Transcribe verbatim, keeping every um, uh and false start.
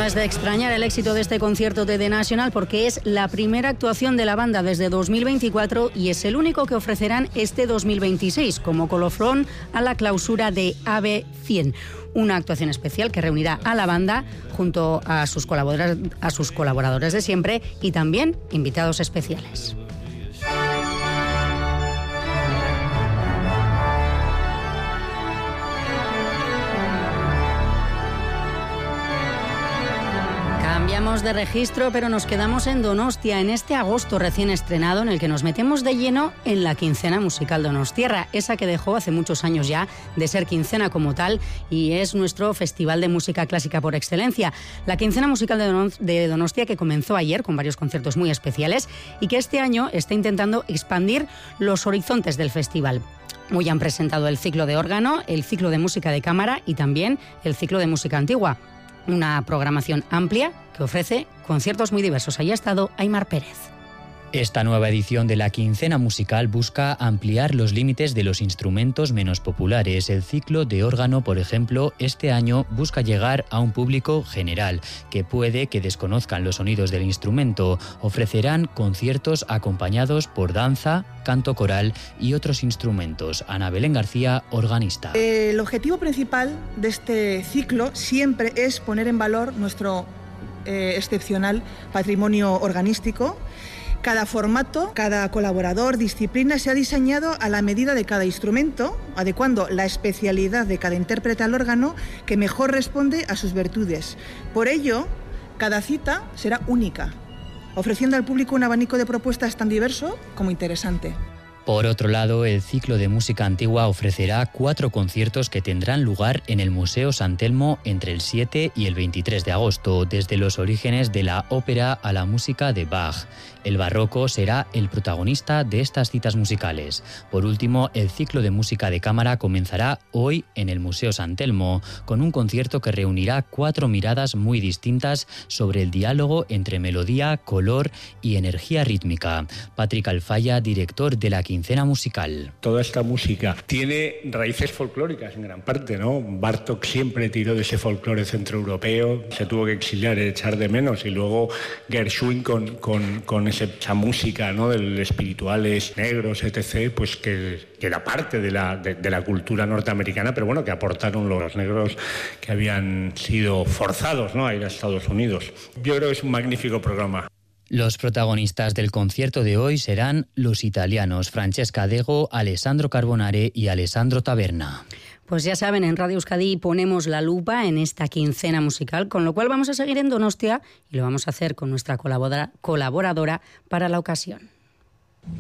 No es de extrañar el éxito de este concierto de The National porque es la primera actuación de la banda desde dos mil veinticuatro y es el único que ofrecerán este dos mil veintiséis como colofón a la clausura de A B cien. Una actuación especial que reunirá a la banda junto a sus colaboradores, a sus colaboradores de siempre y también invitados especiales. Cambiamos de registro, pero nos quedamos en Donostia, en este agosto recién estrenado en el que nos metemos de lleno en la quincena musical donostiarra, esa que dejó hace muchos años ya de ser quincena como tal y es nuestro festival de música clásica por excelencia. La quincena musical de Donostia que comenzó ayer con varios conciertos muy especiales y que este año está intentando expandir los horizontes del festival. Hoy han presentado el ciclo de órgano, el ciclo de música de cámara y también el ciclo de música antigua. Una programación amplia que ofrece conciertos muy diversos. Ahí ha estado Aymar Pérez. Esta nueva edición de la quincena musical busca ampliar los límites de los instrumentos menos populares. El ciclo de órgano, por ejemplo, este año busca llegar a un público general, que puede que desconozcan los sonidos del instrumento. Ofrecerán conciertos acompañados por danza, canto coral y otros instrumentos. Ana Belén García, organista. El objetivo principal de este ciclo siempre es poner en valor nuestro eh, excepcional patrimonio organístico. Cada formato, cada colaborador, disciplina se ha diseñado a la medida de cada instrumento, adecuando la especialidad de cada intérprete al órgano que mejor responde a sus virtudes. Por ello, cada cita será única, ofreciendo al público un abanico de propuestas tan diverso como interesante. Por otro lado, el ciclo de música antigua ofrecerá cuatro conciertos que tendrán lugar en el Museo San Telmo entre el siete y el veintitrés de agosto, desde los orígenes de la ópera a la música de Bach. El barroco será el protagonista de estas citas musicales. Por último, el ciclo de música de cámara comenzará hoy en el Museo San Telmo, con un concierto que reunirá cuatro miradas muy distintas sobre el diálogo entre melodía, color y energía rítmica. Patrick Alfaya, director de la quincena musical. Toda esta música tiene raíces folclóricas en gran parte, ¿no? Bartók siempre tiró de ese folclore centroeuropeo, se tuvo que exiliar, echar de menos, y luego Gershwin con, con, con esa música, ¿no? De los espirituales negros, etcétera, pues que, que era parte de la, de, de la cultura norteamericana, pero bueno, que aportaron los negros que habían sido forzados, ¿no? A ir a Estados Unidos. Yo creo que es un magnífico programa. Los protagonistas del concierto de hoy serán los italianos Francesca Dego, Alessandro Carbonare y Alessandro Taberna. Pues ya saben, en Radio Euskadi ponemos la lupa en esta quincena musical, con lo cual vamos a seguir en Donostia y lo vamos a hacer con nuestra colaboradora para la ocasión.